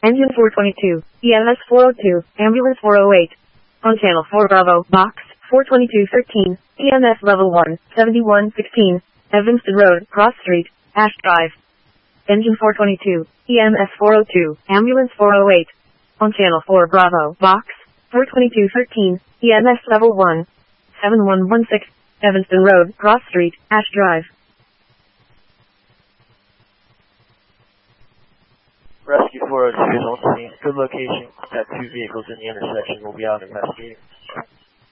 Engine 422, EMS 402, Ambulance 408. On Channel 4 Bravo, Box 42213, EMS Level 1, 7116, Evanston Road, Cross Street, Ash Drive. Engine 422, EMS 402, Ambulance 408. On Channel 4 Bravo, Box 42213, EMS Level 1, 7116, Evanston Road, Cross Street, Ash Drive. Rescue 402 is on scene. Good location. Got 2 vehicles in the intersection. We'll be out investigating.